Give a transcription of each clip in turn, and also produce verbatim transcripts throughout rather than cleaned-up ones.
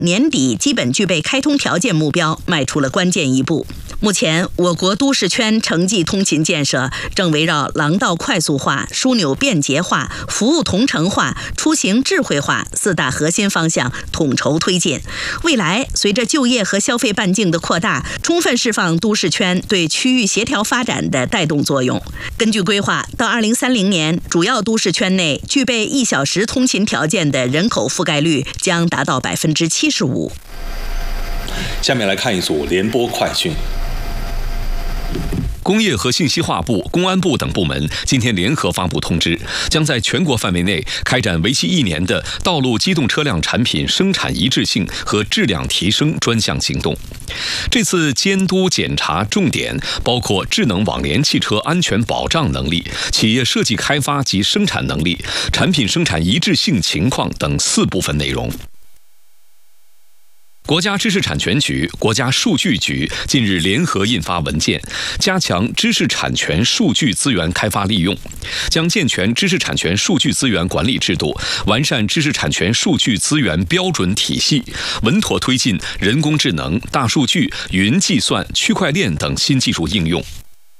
年底基本具备开通条件目标迈出了关键一步。目前，我国都市圈城际通勤建设正围绕廊道快速化、枢纽便捷化、服务同城化、出行智慧化四大核心方向统筹推进。未来，随着就业和消费半径的扩大，充分释放都市圈对区域协调发展的带动作用。根据规划，到二零三零年，主要都市圈内具备一小时通勤条件的人口覆盖率将达到百分之七十五。 下面来看一组联播快讯。 工业和信息化部、公安部等部门今天联合发布通知，将在全国范围内开展为期一年的道路机动车辆产品生产一致性和质量提升专项行动。这次监督检查重点包括智能网联汽车安全保障能力、企业设计开发及生产能力、产品生产一致性情况等四部分内容。国家知识产权局、国家数据局近日联合印发文件，加强知识产权数据资源开发利用，将健全知识产权数据资源管理制度，完善知识产权数据资源标准体系，稳妥推进人工智能、大数据、云计算、区块链等新技术应用。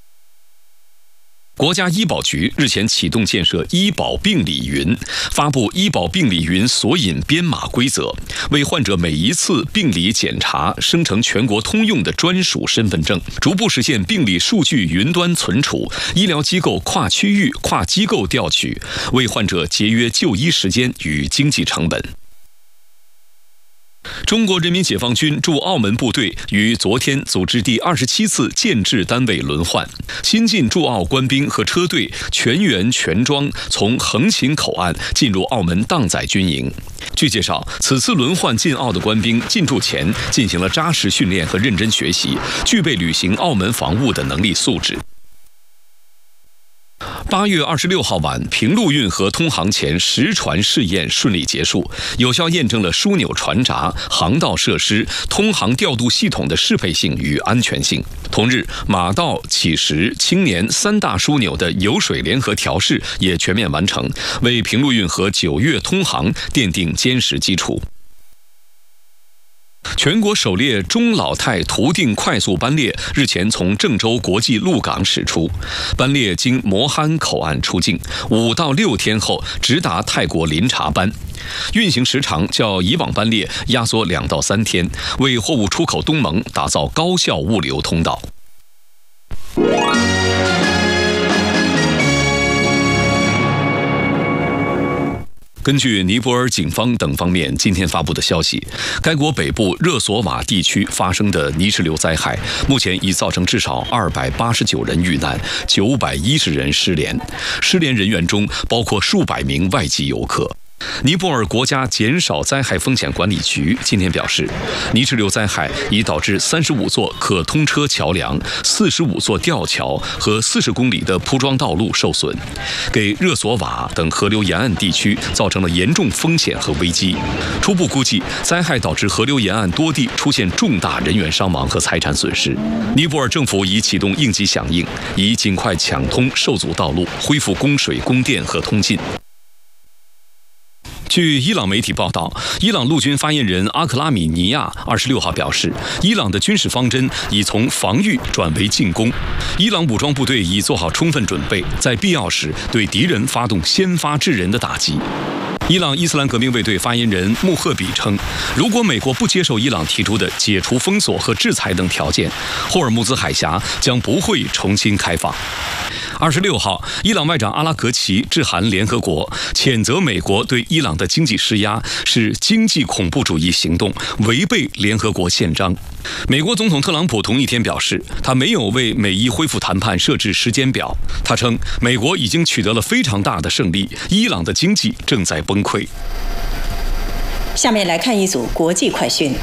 国家医保局日前启动建设医保病理云，发布医保病理云索引编码规则，为患者每一次病理检查生成全国通用的专属身份证，逐步实现病理数据云端存储，医疗机构跨区域、跨机构调取，为患者节约就医时间与经济成本。中国人民解放军驻澳门部队于昨天组织第二十七次建制单位轮换，新进驻澳官兵和车队全员全装从横琴口岸进入澳门荡仔军营。据介绍，此次轮换进澳的官兵进驻前进行了扎实训练和认真学习，具备履行澳门防务的能力素质。八月二十六号晚，平陆运河通航前实船试验顺利结束，有效验证了枢纽船闸、航道设施、通航调度系统的适配性与安全性。同日，马道、启石、青年三大枢纽的油水联合调试也全面完成，为平陆运河九月通航奠定坚实基础。全国首列中老泰途定快速班列日前从郑州国际陆港驶出，班列经磨憨口岸出境，五到六天后直达泰国林查班，运行时长较以往班列压缩两到三天，为货物出口东盟打造高效物流通道。根据尼泊尔警方等方面今天发布的消息，该国北部热索瓦地区发生的泥石流灾害，目前已造成至少二百八十九人遇难，九百一十人失联，失联人员中包括数百名外籍游客。尼泊尔国家减少灾害风险管理局今天表示，泥石流灾害已导致三十五座可通车桥梁、四十五座吊桥和四十公里的铺装道路受损，给热索瓦等河流沿岸地区造成了严重风险和危机。初步估计，灾害导致河流沿岸多地出现重大人员伤亡和财产损失。尼泊尔政府已启动应急响应，以尽快抢通受阻道路，恢复供水、供电和通信。据伊朗媒体报道，伊朗陆军发言人阿克拉米尼亚二十六号表示，伊朗的军事方针已从防御转为进攻，伊朗武装部队已做好充分准备，在必要时对敌人发动先发制人的打击。伊朗伊斯兰革命卫队发言人穆赫比称，如果美国不接受伊朗提出的解除封锁和制裁等条件，霍尔木兹海峡将不会重新开放。二十六号，伊朗外长阿拉格齐致函联合国，谴责美国对伊朗的经济施压是经济恐怖主义行动，违背联合国宪章。美国总统特朗普同一天表示，他没有为美伊恢复谈判设置时间表。他称，美国已经取得了非常大的胜利，伊朗的经济正在崩溃。 下面来看一组国际快讯。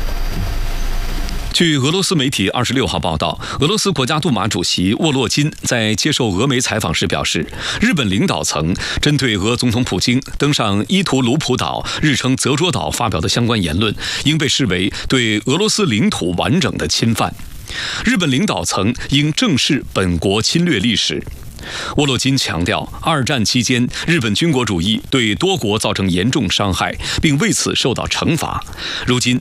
据俄罗斯媒体二十六号报道，俄罗斯国家杜马主席沃洛金在接受俄媒采访时表示，日本领导层针对俄总统普京登上伊图鲁普岛日称泽卓岛发表的相关言论，应被视为对俄罗斯领土完整的侵犯。日本领导层应正视本国侵略历史。 沃洛金强调，二战期间日本军国主义对多国造成严重伤害，并为此受到惩罚。如今，